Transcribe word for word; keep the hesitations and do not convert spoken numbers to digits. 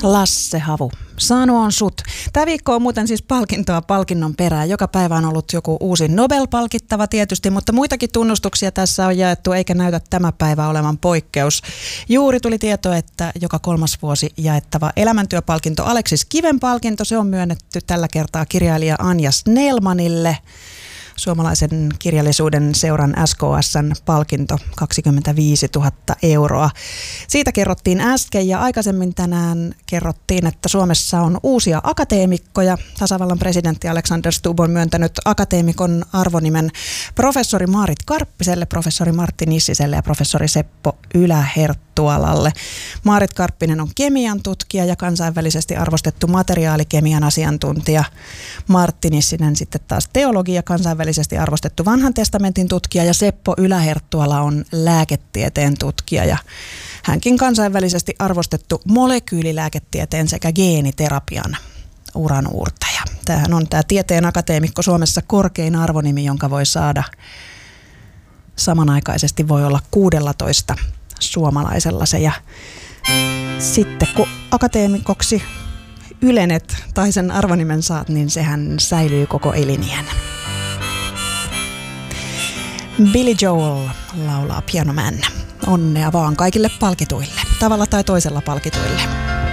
Lasse Havu. Saanu on sut. Tämä viikko on muuten siis palkintoa palkinnon perään. Joka päivä on ollut joku uusi Nobel-palkittava tietysti, mutta muitakin tunnustuksia tässä on jaettu, eikä näytä tämä päivä olevan poikkeus. Juuri tuli tieto, että joka kolmas vuosi jaettava elämäntyöpalkinto Aleksis Kiven palkinto, se on myönnetty tällä kertaa kirjailija Anja Snellmanille. Suomalaisen kirjallisuuden seuran S K S:n palkinto kaksikymmentäviisituhatta euroa. Siitä kerrottiin äsken ja aikaisemmin tänään kerrottiin, että Suomessa on uusia akateemikkoja. Tasavallan presidentti Alexander Stubb on myöntänyt akateemikon arvonimen professori Maarit Karppiselle, professori Martti Nissiselle ja professori Seppo Ylä-Herttualalle. Maarit Karppinen on kemian tutkija ja kansainvälisesti arvostettu materiaalikemian asiantuntija. Martti Nissinen sitten taas teologi ja kansainvälisesti arvostettu vanhan testamentin tutkija ja Seppo Ylä-Herttuala on lääketieteen tutkija ja hänkin kansainvälisesti arvostettu molekyylilääketieteen sekä geeniterapian uranuurtaja. Tämähän on tämä tieteen akateemikko Suomessa korkein arvonimi, jonka voi saada. Samanaikaisesti voi olla kuusitoista suomalaisella se ja sitten kun akateemikoksi ylenet tai sen arvonimen saat, niin sehän säilyy koko eliniän. Billy Joel laulaa Piano Man. Onnea vaan kaikille palkituille, tavalla tai toisella palkituille.